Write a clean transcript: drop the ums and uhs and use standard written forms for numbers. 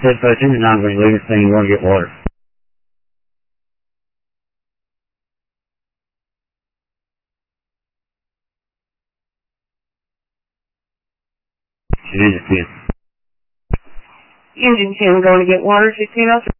Said person, and I'm going to leave it saying you want to get water. Engine 10. Engine 10 going to get water, 1603.